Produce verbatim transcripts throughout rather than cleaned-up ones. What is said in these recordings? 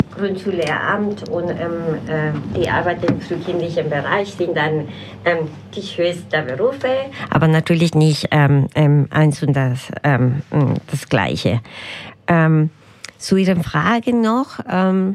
Grundschullehramt und ähm, äh, die Arbeit im frühkindlichen Bereich sind dann ähm, die schwersten Berufe, aber natürlich nicht ähm, ähm, eins und das, ähm, das Gleiche. Ähm, zu Ihren Fragen noch. Ähm,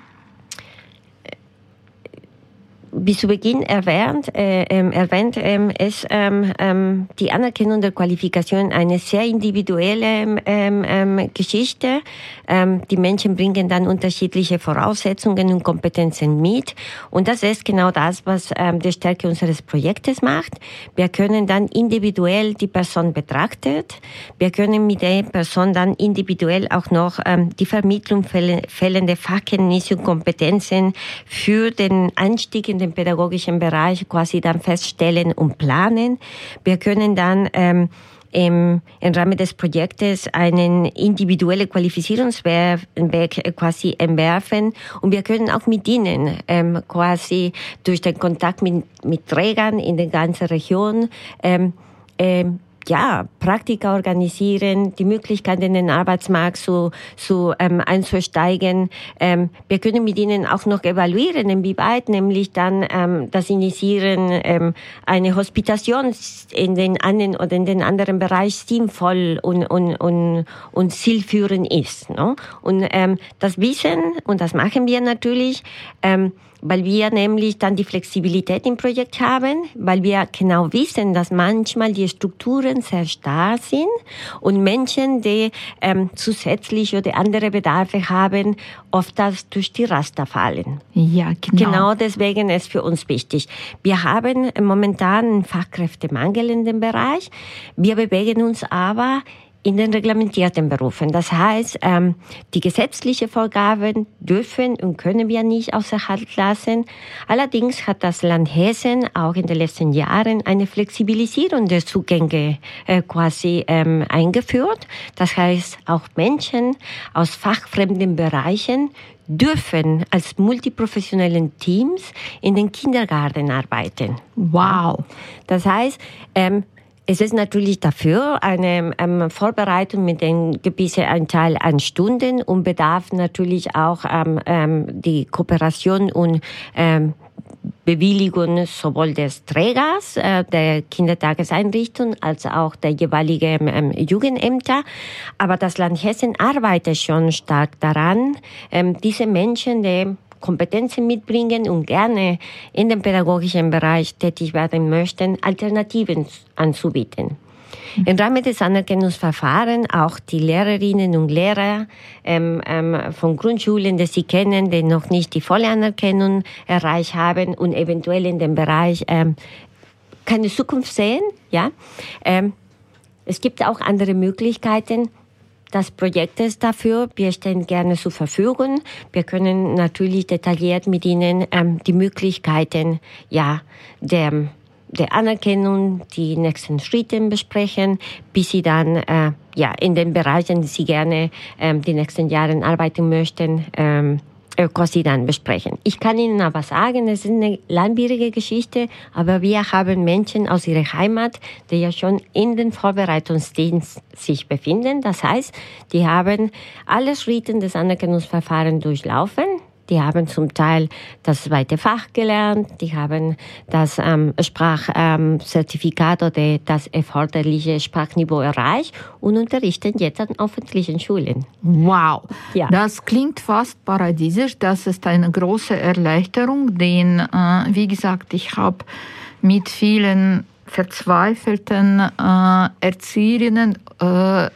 Wie zu Beginn erwähnt, äh, ähm, erwähnt ähm, ist ähm, ähm, die Anerkennung der Qualifikation eine sehr individuelle ähm, ähm, Geschichte. Ähm, die Menschen bringen dann unterschiedliche Voraussetzungen und Kompetenzen mit. Und das ist genau das, was ähm, die Stärke unseres Projektes macht. Wir können dann individuell die Person betrachtet. Wir können mit der Person dann individuell auch noch ähm, die Vermittlung fehlende Fachkenntnisse und Kompetenzen für den Einstieg in den pädagogischen Bereich quasi dann feststellen und planen. Wir können dann ähm, im, im Rahmen des Projektes einen individuellen Qualifizierungsweg quasi entwerfen und wir können auch mit ihnen ähm, quasi durch den Kontakt mit, mit Trägern in der ganzen Region ähm, ähm, ja, Praktika organisieren, die Möglichkeit in den Arbeitsmarkt zu, zu ähm, einzusteigen. Ähm, wir können mit ihnen auch noch evaluieren, inwieweit nämlich dann ähm, das Initiieren ähm, eine Hospitation in den einen oder in den anderen Bereich sinnvoll und, und, und, und zielführend ist. Ne? Und ähm, das Wissen, und das machen wir natürlich, ähm, weil wir nämlich dann die Flexibilität im Projekt haben, weil wir genau wissen, dass manchmal die Strukturen sehr starr sind und Menschen, die ähm, zusätzliche oder andere Bedarfe haben, oft das durch die Raster fallen. Ja, genau. Genau deswegen ist für uns wichtig. Wir haben momentan einen Fachkräftemangel in dem Bereich. Wir bewegen uns aber in den reglementierten Berufen. Das heißt, ähm, die gesetzlichen Vorgaben dürfen und können wir nicht außer Halt lassen. Allerdings hat das Land Hessen auch in den letzten Jahren eine Flexibilisierung der Zugänge äh, quasi ähm, eingeführt. Das heißt, auch Menschen aus fachfremden Bereichen dürfen als multiprofessionellen Teams in den Kindergarten arbeiten. Wow. Das heißt, ähm, es ist natürlich dafür eine ähm, Vorbereitung mit einem gewissen Anteil an Stunden und bedarf natürlich auch ähm, ähm, die Kooperation und ähm, Bewilligung sowohl des Trägers äh, der Kindertageseinrichtung als auch der jeweiligen ähm, Jugendämter. Aber das Land Hessen arbeitet schon stark daran, ähm, diese Menschen, die Kompetenzen mitbringen und gerne in dem pädagogischen Bereich tätig werden möchten, Alternativen anzubieten. Im Rahmen des Anerkennungsverfahrens auch die Lehrerinnen und Lehrer ähm, ähm, von Grundschulen, die Sie kennen, die noch nicht die volle Anerkennung erreicht haben und eventuell in dem Bereich ähm, keine Zukunft sehen. Ja, ähm, es gibt auch andere Möglichkeiten. Das Projekt ist dafür. Wir stehen gerne zur Verfügung. Wir können natürlich detailliert mit Ihnen ähm, die Möglichkeiten ja, der, der Anerkennung, die nächsten Schritte besprechen, bis Sie dann äh, ja, in den Bereichen, die Sie gerne ähm, die nächsten Jahre arbeiten möchten, ähm, quasi dann besprechen. Ich kann Ihnen aber sagen, es ist eine langwierige Geschichte, aber wir haben Menschen aus ihrer Heimat, die ja schon in den Vorbereitungsdienst sich befinden. Das heißt, die haben alle Schritte des Anerkennungsverfahrens durchlaufen. Die haben zum Teil das zweite Fach gelernt, die haben das ähm, Sprachzertifikat ähm, oder das erforderliche Sprachniveau erreicht und unterrichten jetzt an öffentlichen Schulen. Wow, ja. Das klingt fast paradiesisch. Das ist eine große Erleichterung, denn, äh, wie gesagt, ich habe mit vielen verzweifelten äh, Erzieherinnen äh,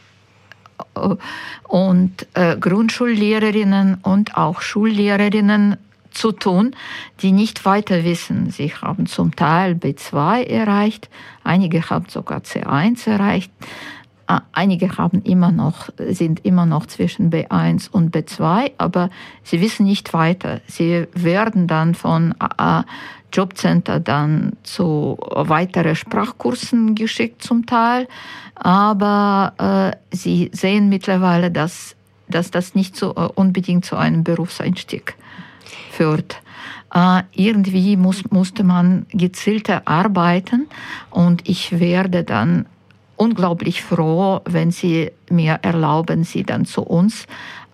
und äh, Grundschullehrerinnen und auch Schullehrerinnen zu tun, die nicht weiter wissen. Sie haben zum Teil B zwei erreicht, einige haben sogar C eins erreicht, äh, einige haben immer noch, sind immer noch zwischen B eins und B zwei, aber sie wissen nicht weiter. Sie werden dann von äh, Jobcenter dann zu weiteren Sprachkursen geschickt zum Teil, aber äh, sie sehen mittlerweile, dass, dass das nicht so äh, unbedingt zu einem Berufseinstieg führt. Äh, irgendwie muss, musste man gezielter arbeiten und ich werde dann unglaublich froh, wenn Sie mir erlauben, Sie dann zu uns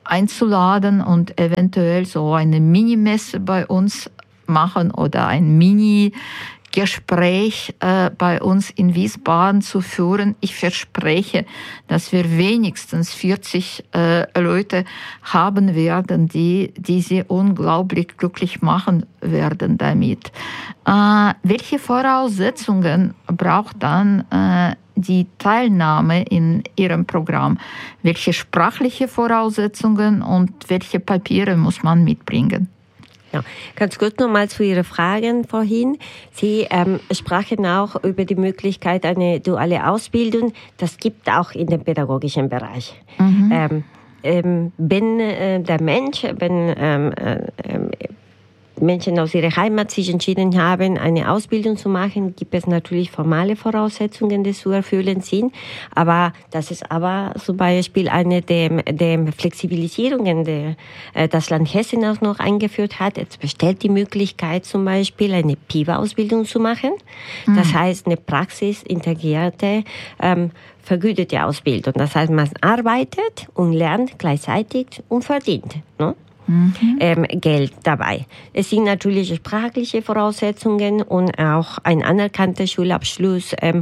einzuladen und eventuell so eine Minimesse bei uns machen oder ein Mini-Gespräch äh, bei uns in Wiesbaden zu führen. Ich verspreche, dass wir wenigstens vierzig äh, Leute haben werden, die, die sie unglaublich glücklich machen werden damit. Äh, welche Voraussetzungen braucht dann äh, die Teilnahme in Ihrem Programm? Welche sprachliche Voraussetzungen und welche Papiere muss man mitbringen? Ja, ganz kurz nochmal zu Ihren Fragen vorhin. Sie ähm, sprachen auch über die Möglichkeit eine duale Ausbildung. Das gibt auch in dem pädagogischen Bereich. Mhm. Ähm, ähm, wenn äh, der Mensch, wenn ähm, äh, Menschen aus ihrer Heimat sich entschieden haben, eine Ausbildung zu machen, gibt es natürlich formale Voraussetzungen, die zu erfüllen sind. Aber das ist aber zum Beispiel eine der, der Flexibilisierungen, die das Land Hessen auch noch eingeführt hat. Es besteht die Möglichkeit, zum Beispiel eine P I V A-Ausbildung zu machen. Mhm. Das heißt, eine praxisintegrierte, ähm, vergütete Ausbildung. Das heißt, man arbeitet und lernt gleichzeitig und verdient, ne? Mhm. Ähm, Geld dabei. Es sind natürlich sprachliche Voraussetzungen und auch ein anerkannter Schulabschluss, ähm,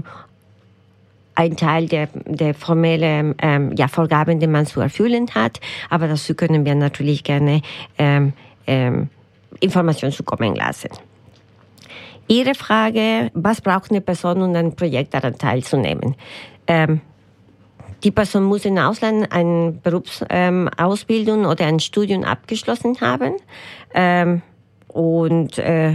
ein Teil der, der formellen ähm, ja, Vorgaben, die man zu erfüllen hat. Aber dazu können wir natürlich gerne ähm, ähm, Informationen zukommen lassen. Ihre Frage, was braucht eine Person, um an ein Projekt daran teilzunehmen? Ähm, Die Person muss im Ausland eine Berufsausbildung ähm, oder ein Studium abgeschlossen haben. Ähm, und äh,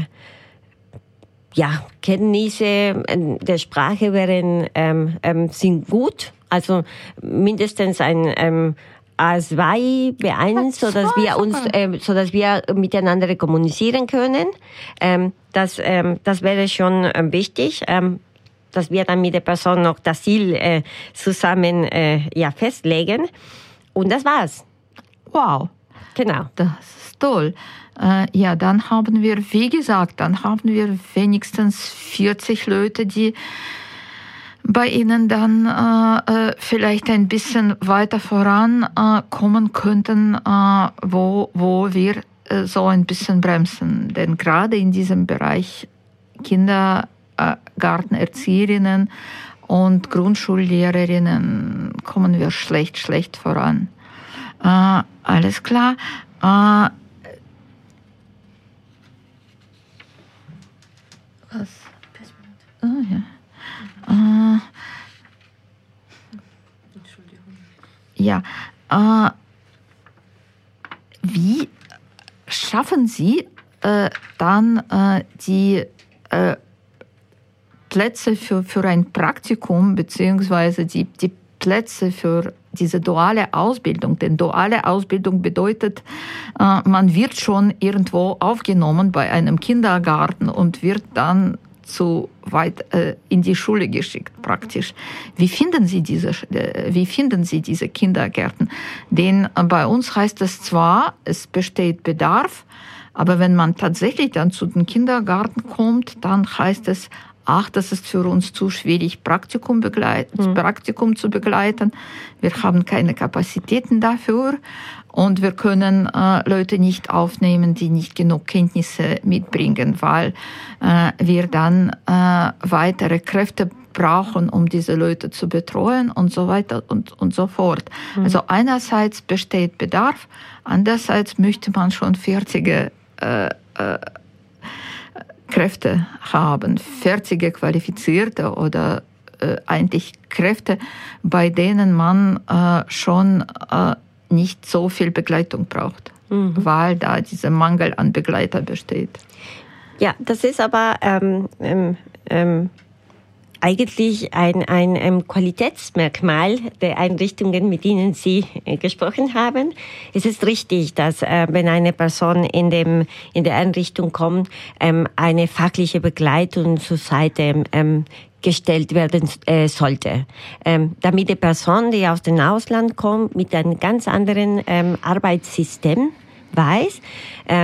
ja, Kenntnisse der Sprache wären, ähm, ähm, sind gut. Also mindestens ein ähm, A zwei, B eins, sodass wir uns, äh, sodass wir miteinander kommunizieren können. Ähm, das, ähm, das wäre schon ähm, wichtig. Ähm, dass wir dann mit der Person noch das Ziel äh, zusammen äh, ja, festlegen. Und das war's. Wow. Genau. Das ist toll. Äh, ja, dann haben wir, wie gesagt, dann haben wir wenigstens vierzig Leute, die bei Ihnen dann äh, vielleicht ein bisschen weiter voran äh, kommen könnten, äh, wo, wo wir äh, so ein bisschen bremsen. Denn gerade in diesem Bereich Kinder Gartenerzieherinnen und Grundschullehrerinnen kommen wir schlecht, schlecht voran. Äh, alles klar. Äh, was? Oh, ja. Äh, ja. Äh, wie schaffen Sie äh, dann äh, die äh, Plätze für, für ein Praktikum beziehungsweise die, die Plätze für diese duale Ausbildung. Denn duale Ausbildung bedeutet, äh, man wird schon irgendwo aufgenommen bei einem Kindergarten und wird dann zu weit äh, in die Schule geschickt praktisch. Wie finden Sie diese, äh, wie finden Sie diese Kindergärten? Denn äh, bei uns heißt es zwar, es besteht Bedarf, aber wenn man tatsächlich dann zu den Kindergarten kommt, dann heißt es, ach, das ist für uns zu schwierig, Praktikum, begleit- mhm. Praktikum zu begleiten. Wir haben keine Kapazitäten dafür und wir können äh, Leute nicht aufnehmen, die nicht genug Kenntnisse mitbringen, weil äh, wir dann äh, weitere Kräfte brauchen, um diese Leute zu betreuen und so weiter und, und so fort. Mhm. Also einerseits besteht Bedarf, andererseits möchte man schon fertige äh, äh, Kräfte haben, fertige, qualifizierte oder äh, eigentlich Kräfte, bei denen man äh, schon äh, nicht so viel Begleitung braucht, mhm. weil da dieser Mangel an Begleiter besteht. Ja, das ist aber ähm, ähm, ähm eigentlich ein, ein, ein Qualitätsmerkmal der Einrichtungen, mit denen Sie äh, gesprochen haben. Es ist richtig, dass äh, wenn eine Person in dem in der Einrichtung kommt, ähm, eine fachliche Begleitung zur Seite ähm, gestellt werden äh, sollte, ähm, damit die Person, die aus dem Ausland kommt, mit einem ganz anderen ähm, Arbeitssystem weiß, ähm,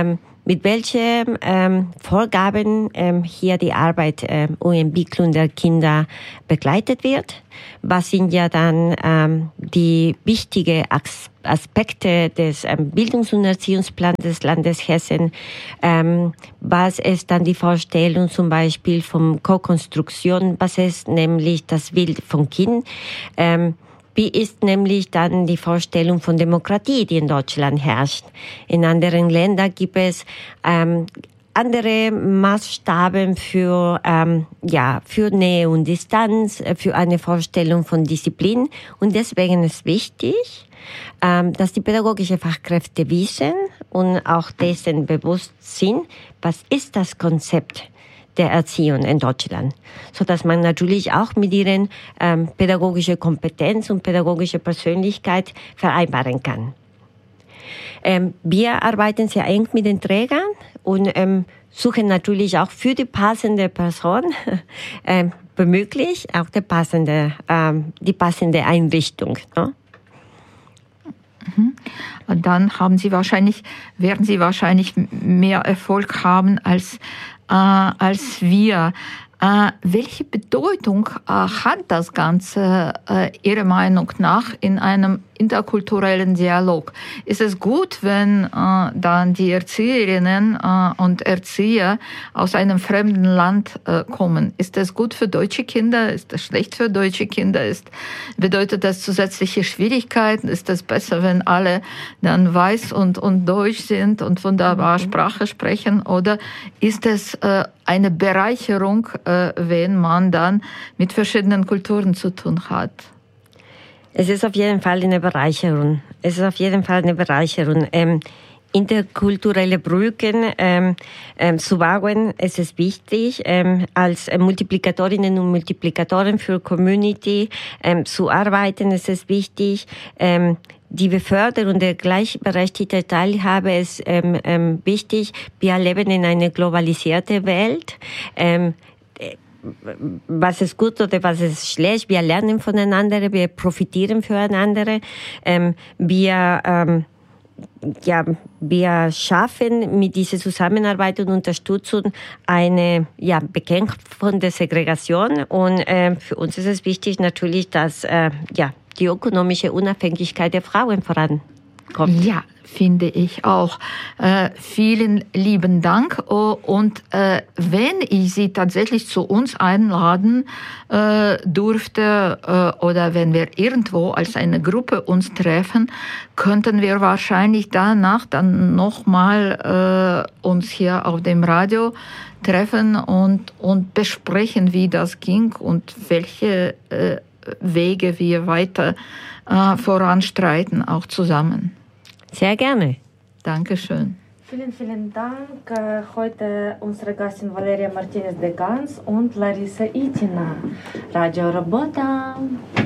mit welchen ähm, Vorgaben ähm, hier die Arbeit ähm, und Entwicklung der Kinder begleitet wird. Was sind ja dann ähm, die wichtigen Aspekte des ähm, Bildungs- und Erziehungsplans des Landes Hessen? Ähm, was ist dann die Vorstellung zum Beispiel von Co-Konstruktion? Was ist nämlich das Bild von Kind? Ähm, Wie ist nämlich dann die Vorstellung von Demokratie, die in Deutschland herrscht? In anderen Ländern gibt es ähm, andere Maßstaben für, ähm, ja, für Nähe und Distanz, für eine Vorstellung von Disziplin. Und deswegen ist wichtig, ähm, dass die pädagogischen Fachkräfte wissen und auch dessen bewusst sind, was ist das Konzept der Erziehung in Deutschland, so dass man natürlich auch mit ihren ähm, pädagogischer Kompetenz und pädagogischer Persönlichkeit vereinbaren kann. Ähm, wir arbeiten sehr eng mit den Trägern und ähm, suchen natürlich auch für die passende Person ähm, womöglich auch die passende, ähm, die passende Einrichtung. Ne? Und dann haben Sie wahrscheinlich, werden Sie wahrscheinlich mehr Erfolg haben als Äh, als wir. Äh, welche Bedeutung äh, hat das Ganze äh, Ihrer Meinung nach in einem interkulturellen Dialog? Ist es gut, wenn äh, dann die Erzieherinnen äh, und Erzieher aus einem fremden Land äh, kommen? Ist das gut für deutsche Kinder? Ist das schlecht für deutsche Kinder? Ist, bedeutet das zusätzliche Schwierigkeiten? Ist das besser, wenn alle dann weiß und, und deutsch sind und wunderbar Sprache sprechen? Oder ist es äh, eine Bereicherung, äh, wenn man dann mit verschiedenen Kulturen zu tun hat? Es ist auf jeden Fall eine Bereicherung. Es ist auf jeden Fall eine Bereicherung. Ähm, interkulturelle Brücken ähm, ähm, zu bauen, es ist wichtig, ähm, als äh, Multiplikatorinnen und Multiplikatoren für Community ähm, zu arbeiten. Es ist wichtig, ähm, die Beförderung der gleichberechtigten Teilhabe ist ähm, ähm, wichtig. Wir leben in einer globalisierten Welt. Ähm, was ist gut oder was ist schlecht. Wir lernen voneinander, wir profitieren füreinander. Ähm, wir, ähm, ja, wir schaffen mit dieser Zusammenarbeit und Unterstützung eine ja, Bekämpfung der Segregation. Und äh, für uns ist es wichtig natürlich, dass äh, ja, die ökonomische Unabhängigkeit der Frauen vorankommt. Ja, finde ich auch. Äh, vielen lieben Dank. Und äh, wenn ich Sie tatsächlich zu uns einladen äh, durfte äh, oder wenn wir irgendwo als eine Gruppe uns treffen, könnten wir wahrscheinlich danach dann nochmal äh, uns hier auf dem Radio treffen und, und besprechen, wie das ging und welche äh, Wege wir weiter äh, voranstreiten, auch zusammen. Sehr gerne. Dankeschön. Vielen, vielen Dank. Heute unsere Gastin Valeria Martinez de Gans und Larissa Itina. Radio Robota.